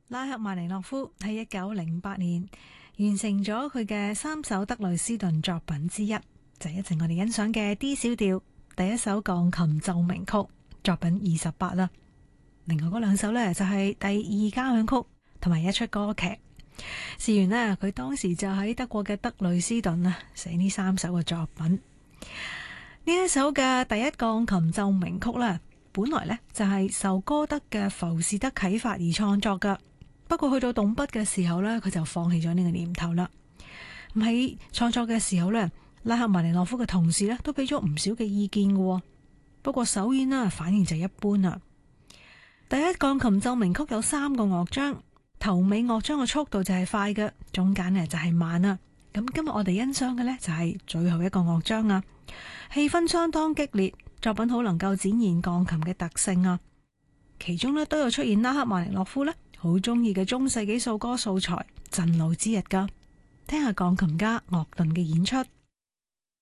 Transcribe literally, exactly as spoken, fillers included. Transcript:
拉赫曼尼諾夫喺一九零八年完成咗佢嘅三首德累斯頓作品之一，就係一陣我哋欣賞嘅 D 小調第一首鋼琴奏鳴曲作品二十八啦。另外嗰兩首呢，就係第二交響曲同埋一出歌劇。事緣呢，佢當時就喺德國嘅德累斯頓啊寫呢三首嘅作品。呢一首嘅第一鋼琴奏鳴曲呢，本來呢就係受歌德嘅浮士德啟發而創作噶。不過去到動筆嘅時候呢，佢就放棄咗呢個念頭啦。咁喺創作嘅時候呢，拉赫曼尼諾夫嘅同事呢都俾咗唔少嘅意見嘅。不過首演呢反應就一般啦。第一鋼琴奏鳴曲有三個樂章，頭尾樂章嘅速度就係快嘅，中間呢就係慢啦。咁今日我哋欣賞嘅呢，就係最後一個樂章啊，氣氛相當激烈，作品好能夠展現鋼琴嘅特性啊。其中呢都有出現拉赫曼尼諾夫呢好中意嘅中世紀數歌素材《震怒之日》噶，聽下鋼琴家鄂頓嘅演出。